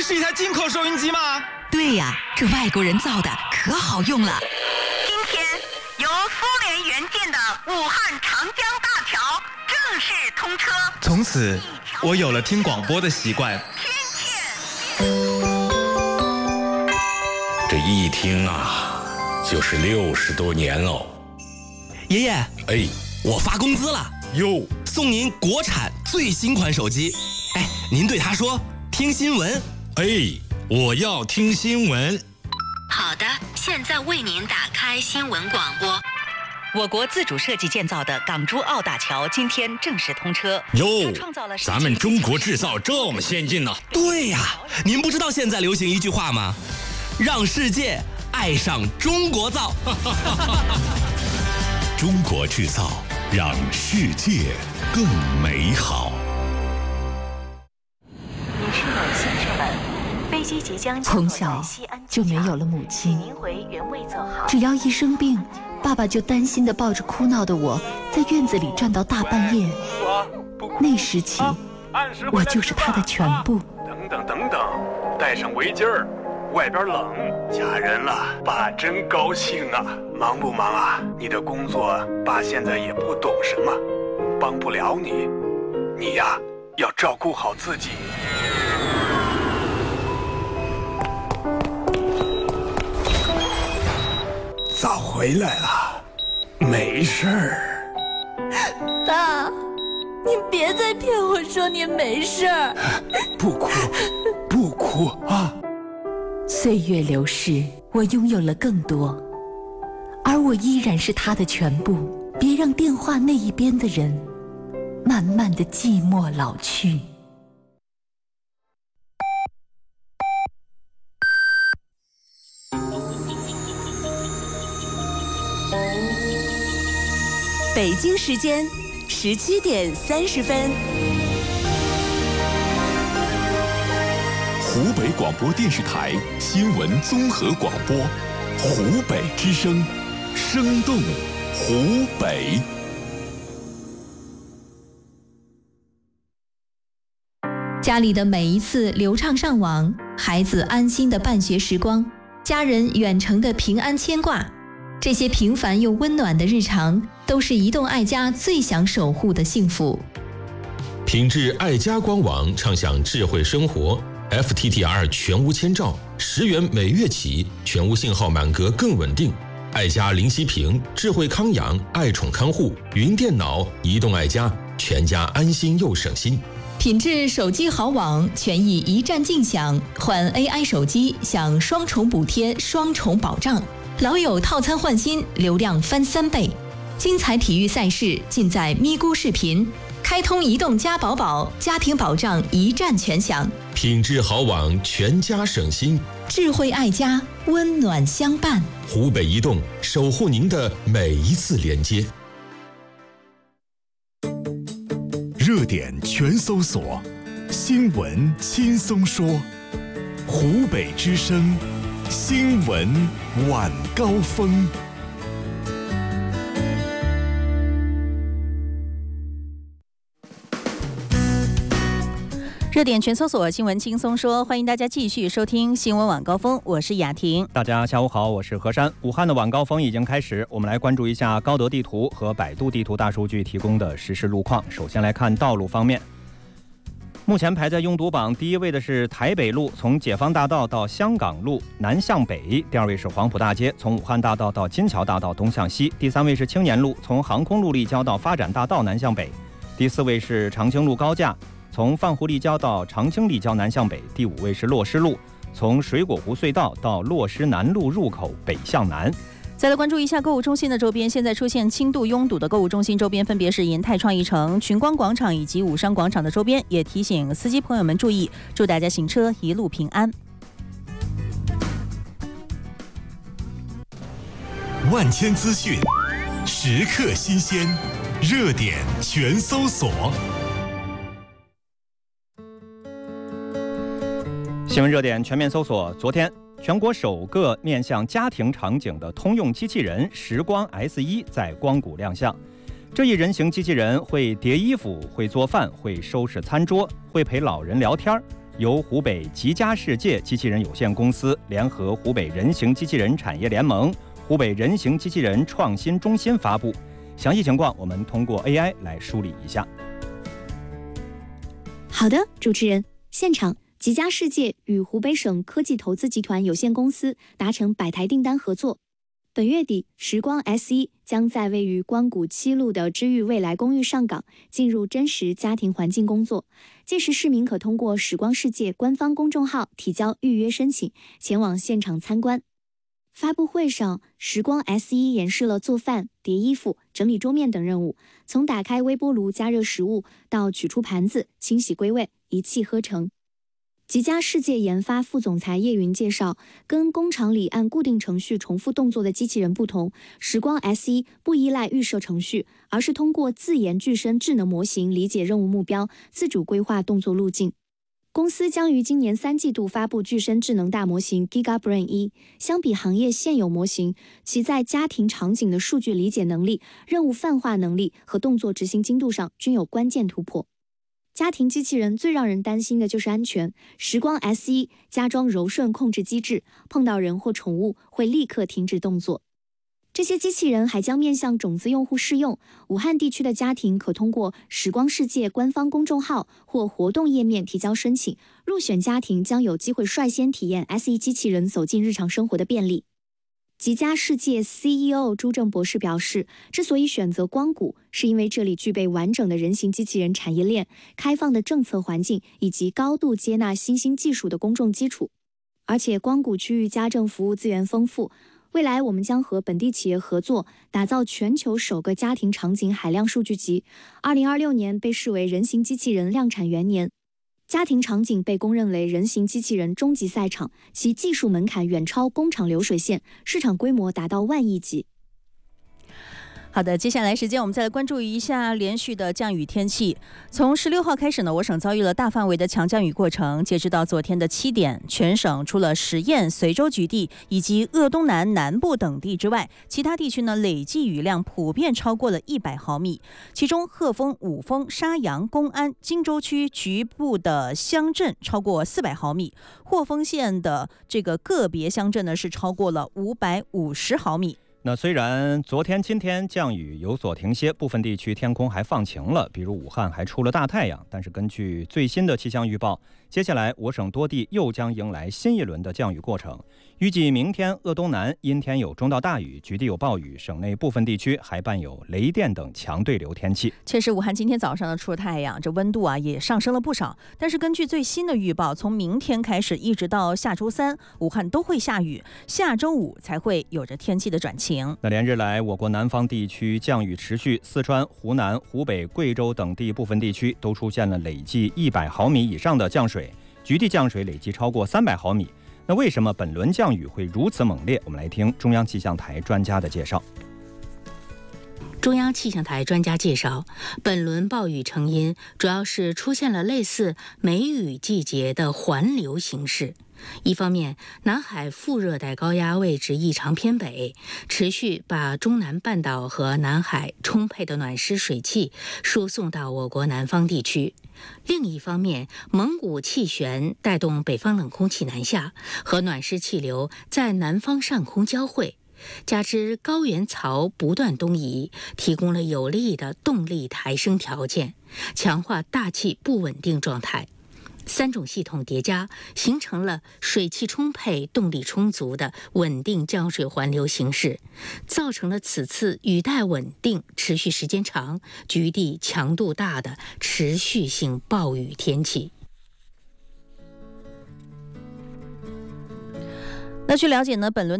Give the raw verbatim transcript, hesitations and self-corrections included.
是一台进口收音机吗？ 对呀，这外国人造的可好用了。 今天由苏联援建的武汉长江大桥正式通车， 从此我有了听广播的习惯。 这一听啊，就是六十多年喽。 爷爷， 哎， 我发工资了哟， 送您国产最新款手机。哎，您对他说听新闻。 哎，我要听新闻。 好的，现在为您打开新闻广播。 我国自主设计建造的港珠澳大桥今天正式通车。 哟，咱们中国制造这么先进呢？ 对呀，您不知道现在流行一句话吗？让世界爱上中国造。 中国制造，让世界更美好。 女士们、先生们，飞机即将从小就没有了母亲，只要一生病，爸爸就担心地抱着哭闹的我，在院子里站到大半夜。那时起，我就是他的全部。 等等等等，戴上围巾儿，外边冷，嫁人了，爸真高兴啊！忙不忙啊？你的工作，爸现在也不懂什么，帮不了你。你呀，要照顾好自己。早回来了，没事儿。 爸，你别再骗我说你没事儿。 不哭，不哭啊！ 岁月流逝，我拥有了更多，而我依然是他的全部。别让电话那一边的人慢慢的寂寞老去。 北京时间十七点三十分。 湖北广播电视台新闻综合广播，湖北之声，生动湖北。 家里的每一次流畅上网，孩子安心的办学时光，家人远程的平安牵挂，这些平凡又温暖的日常，都是移动爱家最想守护的幸福。 品质爱家官网畅享智慧生活。F T T R 全屋千兆，十元每月起，全屋信号满格更稳定。爱家零息屏，智慧康养，爱宠看护，云电脑，移动爱家，全家安心又省心。 品质手机好网，权益一站尽享，换 A I 手机享双重补贴、双重保障。老友套餐换新，流量翻三倍。精彩体育赛事尽在咪咕视频。开通移动家宝宝，家庭保障一站全享。 品质好网，全家省心。 智慧爱家，温暖相伴。 湖北移动，守护您的每一次连接。 热点全搜索，新闻轻松说。湖北之声，新闻晚高峰。 热点全搜索，新闻轻松说，欢迎大家继续收听新闻晚高峰，我是雅婷。 大家下午好，我是何山。武汉的晚高峰已经开始，我们来关注一下高德地图和百度地图大数据提供的实时路况。首先来看道路方面，目前排在拥堵榜第一位的是台北路，从解放大道到香港路南向北；第二位是黄埔大街，从武汉大道到金桥大道东向西；第三位是青年路，从航空路立交到发展大道南向北；第四位是长青路高架，从泛湖立交到长青立交南向北；第五位是洛师路，从水果湖隧道到洛师南路入口北向南。 再来关注一下购物中心的周边，现在出现轻度拥堵的购物中心周边分别是银泰创意城、群光广场以及武商广场的周边，也提醒司机朋友们注意，祝大家行车一路平安。 万千资讯，时刻新鲜，热点全搜索。 新闻热点全面搜索。昨天，全国首个面向家庭场景的通用机器人时光 S 一 在光谷亮相。这一人形机器人会叠衣服、会做饭、会收拾餐桌、会陪老人聊天， 由湖北吉家世界机器人有限公司联合湖北人形机器人产业联盟、湖北人形机器人创新中心发布。详细情况我们通过 A I 来梳理一下。 好的，主持人，现场吉家世界与湖北省科技投资集团有限公司达成百台订单合作。本月底，时光 S 一 将在位于关谷七路的知遇未来公寓上岗，进入真实家庭环境工作。届时，市民可通过时光世界官方公众号提交预约申请，前往现场参观。发布会上，时光 S 一 演示了做饭、叠衣服、整理桌面等任务，从打开微波炉加热食物到取出盘子、清洗归位，一气呵成。吉家世界研发副总裁叶云介绍，跟工厂里按固定程序重复动作的机器人不同，时光 S 一 不依赖预设程序，而是通过自研具身智能模型理解任务目标，自主规划动作路径。公司将于今年三季度发布具身智能大模型 GigaBrain 一，相比行业现有模型，其在家庭场景的数据理解能力、任务泛化能力和动作执行精度上均有关键突破。家庭机器人最让人担心的就是安全，时光 S 一 加装柔顺控制机制，碰到人或宠物会立刻停止动作。这些机器人还将面向种子用户试用，武汉地区的家庭可通过时光世界官方公众号或活动页面提交申请，入选家庭将有机会率先体验 S 一 机器人走进日常生活的便利。吉家世界 C E O 朱正博士表示，之所以选择光谷，是因为这里具备完整的人形机器人产业链、开放的政策环境以及高度接纳新兴技术的公众基础。而且光谷区域家政服务资源丰富，未来我们将和本地企业合作，打造全球首个家庭场景海量数据集。二零二六年被视为人形机器人量产元年。家庭场景被公认为人形机器人终极赛场，其技术门槛远超工厂流水线，市场规模达到万亿级。 好的，接下来时间我们再来关注一下连续的降雨天气。从十六号开始呢，我省遭遇了大范围的强降雨过程。截止到昨天的七点，全省除了十堰、随州局地以及鄂东南南部等地之外，其他地区呢累计雨量普遍超过了一百毫米。其中，鹤峰、五峰、沙洋、公安、荆州区局部的乡镇超过四百毫米，霍丰县的这个个别乡镇呢是超过了五百五十毫米。 那虽然昨天、今天降雨有所停歇，部分地区天空还放晴了，比如武汉还出了大太阳，但是根据最新的气象预报，接下来我省多地又将迎来新一轮的降雨过程。预计明天鄂东南阴天有中到大雨，局地有暴雨，省内部分地区还伴有雷电等强对流天气。 确实，武汉今天早上呢出了太阳，这温度啊也上升了不少。但是根据最新的预报，从明天开始一直到下周三，武汉都会下雨，下周五才会有着天气的转晴。 那连日来，我国南方地区降雨持续，四川、湖南、湖北、贵州等地部分地区都出现了累计一百毫米以上的降水，局地降水累计超过三百毫米。那为什么本轮降雨会如此猛烈？我们来听中央气象台专家的介绍。 中央气象台专家介绍，本轮暴雨成因主要是出现了类似梅雨季节的环流形势。一方面，南海副热带高压位置异常偏北，持续把中南半岛和南海充沛的暖湿水汽输送到我国南方地区。另一方面，蒙古气旋带动北方冷空气南下，和暖湿气流在南方上空交汇，加之高原槽不断东移，提供了有利的动力抬升条件，强化大气不稳定状态。三种系统叠加，形成了水汽充沛、动力充足的稳定降水环流形势，造成了此次雨带稳定、持续时间长、局地强度大的持续性暴雨天气。 那据了解呢，本轮